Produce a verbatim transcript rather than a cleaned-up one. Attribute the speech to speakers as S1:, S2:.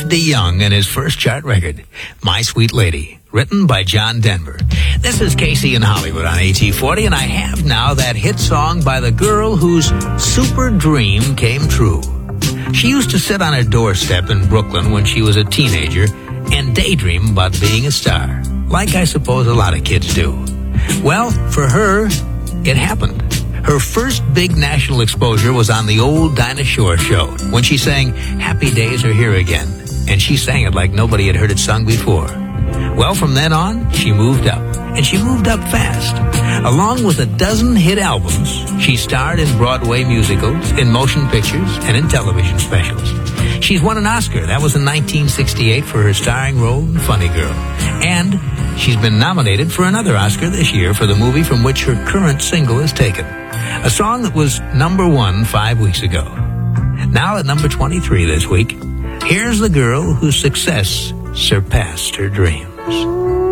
S1: DeYoung and his first chart record, My Sweet Lady, written by John Denver. This is Casey in Hollywood on A T forty, and I have now that hit song by the girl whose super dream came true. She used to sit on her doorstep in Brooklyn when she was a teenager and daydream about being a star, like I suppose a lot of kids do. Well, for her, it happened. Her first big national exposure was on the old Dinah Shore show when she sang Happy Days Are Here Again, and she sang it like nobody had heard it sung before. Well, from then on, she moved up, and she moved up fast. Along with a dozen hit albums, she starred in Broadway musicals, in motion pictures, and in television specials. She's won an Oscar. That was in nineteen sixty-eight for her starring role in Funny Girl. And she's been nominated for another Oscar this year for the movie from which her current single is taken. A song that was number one five weeks ago. Now at number twenty-three this week, here's the girl whose success surpassed her dreams.